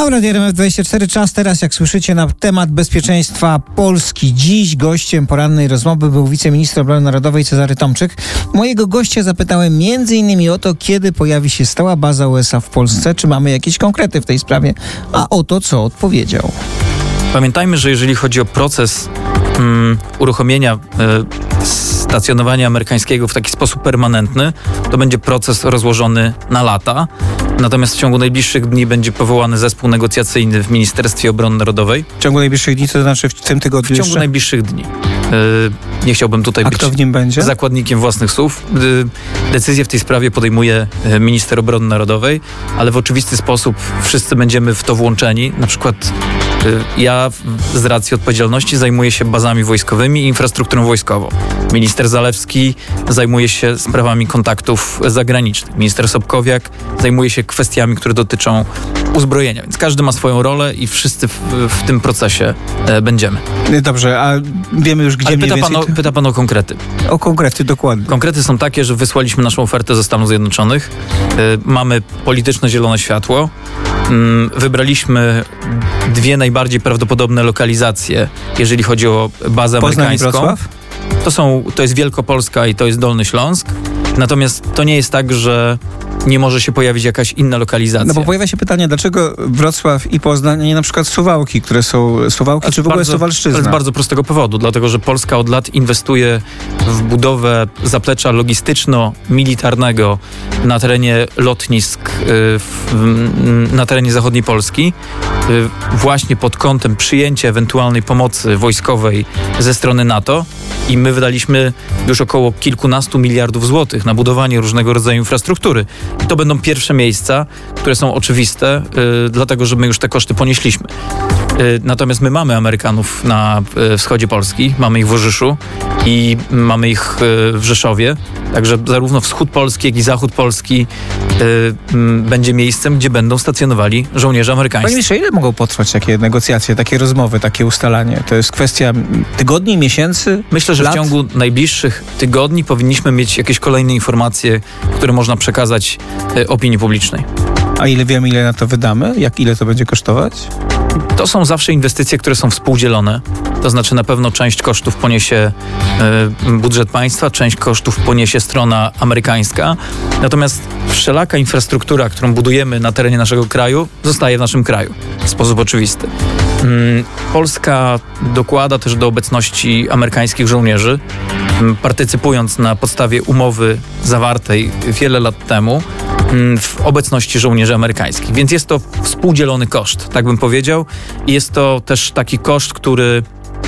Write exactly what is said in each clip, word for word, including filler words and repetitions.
A w Radiu R M F dwadzieścia cztery czas teraz, jak słyszycie, na temat bezpieczeństwa Polski. Dziś gościem porannej rozmowy był wiceminister obrony narodowej Cezary Tomczyk. Mojego gościa zapytałem między innymi o to, kiedy pojawi się stała baza U S A w Polsce, czy mamy jakieś konkrety w tej sprawie, a o to, co odpowiedział. Pamiętajmy, że jeżeli chodzi o proces um, uruchomienia y, stacjonowania amerykańskiego w taki sposób permanentny, to będzie proces rozłożony na lata. Natomiast w ciągu najbliższych dni będzie powołany zespół negocjacyjny w Ministerstwie Obrony Narodowej. W ciągu najbliższych dni, to znaczy w tym tygodniu W ciągu jeszcze? najbliższych dni. Yy, nie chciałbym tutaj A być kto w nim będzie? zakładnikiem własnych słów. Yy, decyzję w tej sprawie podejmuje yy, minister obrony narodowej, ale w oczywisty sposób wszyscy będziemy w to włączeni. Na przykład yy, ja w, z racji odpowiedzialności zajmuję się bazami wojskowymi i infrastrukturą wojskową. Minister Zalewski zajmuje się sprawami kontaktów zagranicznych. Minister Sobkowiak zajmuje się kwestiami, które dotyczą uzbrojenia. Więc każdy ma swoją rolę i wszyscy w, w tym procesie e, będziemy. Dobrze, a wiemy już, gdzie Ale mniej pyta pan, więcej... o, pyta pan o konkrety. O konkrety, dokładnie. Konkrety są takie, że wysłaliśmy naszą ofertę ze Stanów Zjednoczonych. E, mamy polityczne zielone światło. Mm, wybraliśmy dwie najbardziej prawdopodobne lokalizacje, jeżeli chodzi o bazę Poznań amerykańską. i Wrocław? To są, to jest Wielkopolska i to jest Dolny Śląsk. Natomiast to nie jest tak, że nie może się pojawić jakaś inna lokalizacja. No bo pojawia się pytanie, dlaczego Wrocław i Poznań, a nie na przykład Suwałki, które są Suwałki, Ale czy w ogóle bardzo, Suwalszczyzna? Ale z bardzo prostego powodu, dlatego że Polska od lat inwestuje w budowę zaplecza logistyczno-militarnego na terenie lotnisk y, w, na terenie zachodniej Polski, y, właśnie pod kątem przyjęcia ewentualnej pomocy wojskowej ze strony NATO. I my wydaliśmy już około kilkunastu miliardów złotych na budowanie różnego rodzaju infrastruktury. I to będą pierwsze miejsca, które są oczywiste, yy, dlatego że my już te koszty ponieśliśmy. Yy, natomiast my mamy Amerykanów na yy, wschodzie Polski, mamy ich w Orzyszu i mamy ich yy, w Rzeszowie. Także zarówno wschód Polski, jak i zachód Polski yy, yy, będzie miejscem, gdzie będą stacjonowali żołnierze amerykańscy. Panie ministrze, ile mogą potrwać takie negocjacje, takie rozmowy, takie ustalanie? To jest kwestia tygodni, miesięcy? Myślę, że lat? w ciągu najbliższych tygodni powinniśmy mieć jakieś kolejne informacje, które można przekazać y, opinii publicznej. A ile wiemy, ile na to wydamy? Jak ile to będzie kosztować? To są zawsze inwestycje, które są współdzielone. To znaczy na pewno część kosztów poniesie y, budżet państwa, część kosztów poniesie strona amerykańska. Natomiast wszelaka infrastruktura, którą budujemy na terenie naszego kraju, zostaje w naszym kraju w sposób oczywisty. Y, Polska dokłada też do obecności amerykańskich żołnierzy, y, partycypując na podstawie umowy zawartej wiele lat temu w obecności żołnierzy amerykańskich. Więc jest to współdzielony koszt, tak bym powiedział. I jest to też taki koszt, który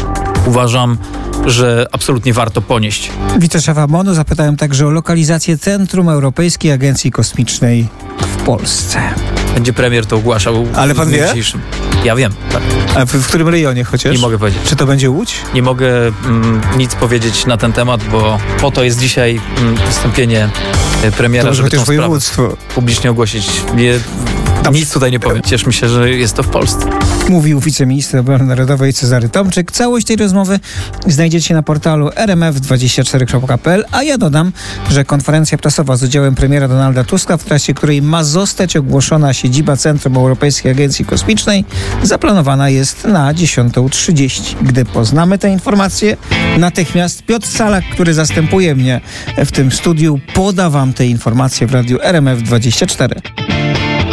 uważam, że absolutnie warto ponieść. Wiceszefa M O N-u zapytałem także o lokalizację Centrum Europejskiej Agencji Kosmicznej w Polsce. Będzie premier to ogłaszał. Ale pan wie? Dzisiejszym. Ja wiem, tak. A w, w którym rejonie chociaż? Nie mogę powiedzieć. Czy to będzie Łódź? Nie mogę mm, nic powiedzieć na ten temat, bo po to jest dzisiaj mm, wystąpienie premiera, to żeby tę sprawę województwo publicznie ogłosić. Nie, nic tutaj nie powiem. Cieszmy się, że jest to w Polsce. Mówił wiceminister obrony narodowej Cezary Tomczyk. Całość tej rozmowy znajdziecie na portalu r m f dwadzieścia cztery kropka p l, a ja dodam, że konferencja prasowa z udziałem premiera Donalda Tuska, w trakcie której ma zostać ogłoszona siedziba Centrum Europejskiej Agencji Kosmicznej, zaplanowana jest na dziesiątą trzydzieści. Gdy poznamy te informacje, natychmiast Piotr Salak, który zastępuje mnie w tym studiu, poda wam te informacje w Radiu R M F dwadzieścia cztery.